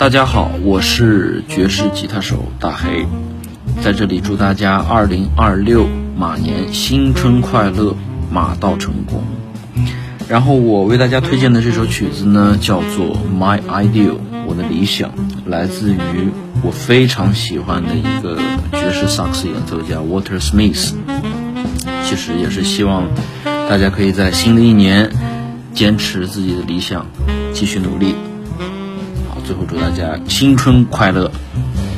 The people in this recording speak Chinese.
大家好，我是爵士吉他手大黑，在这里祝大家2026马年新春快乐，马到成功。然后我为大家推荐的这首曲子呢，叫做 My Ideal， 我的理想，来自于我非常喜欢的一个爵士萨克斯演奏家 Walter Smith。其实也是希望大家可以在新的一年坚持自己的理想，继续努力。好，最后祝大家新春快乐。